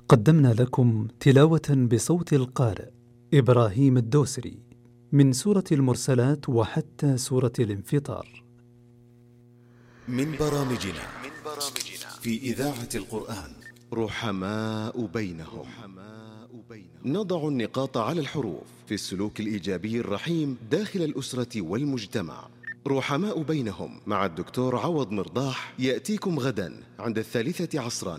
قدمنا لكم تلاوة بصوت القارئ إبراهيم الدوسري من سورة المرسلات وحتى سورة الانفطار. من برامجنا في إذاعة القرآن رحماء بينهم. نضع النقاط على الحروف في السلوك الإيجابي الرحيم داخل الأسرة والمجتمع. رحماء بينهم مع الدكتور عوض مرضاح يأتيكم غدا عند 3 عصرا.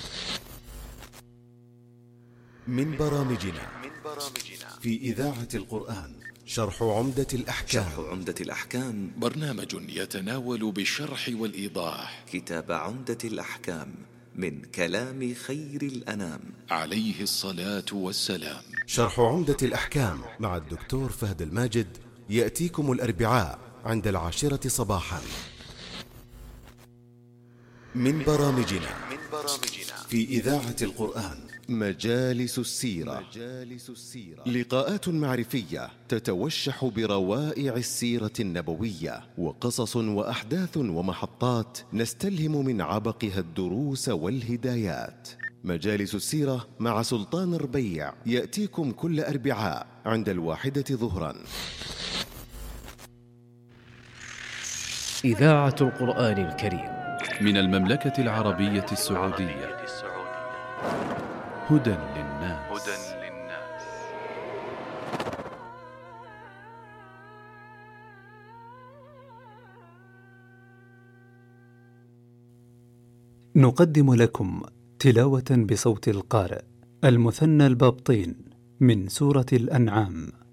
من برامجنا في إذاعة القرآن شرح عمدة الأحكام. برنامج يتناول بالشرح والإيضاح كتاب عمدة الأحكام من كلام خير الأنام عليه الصلاة والسلام. شرح عمدة الأحكام مع الدكتور فهد الماجد يأتيكم الأربعاء عند 10 صباحا. من برامجنا في إذاعة القرآن مجالس السيرة. لقاءات معرفية تتوشح بروائع السيرة النبوية وقصص وأحداث ومحطات نستلهم من عبقها الدروس والهدايات. مجالس السيرة مع سلطان ربيع يأتيكم كل أربعاء عند 1 ظهرا. إذاعة القرآن الكريم من المملكة العربية السعودية. هدى للناس. نقدم لكم تلاوة بصوت القارئ المثنى البابطين من سورة الأنعام.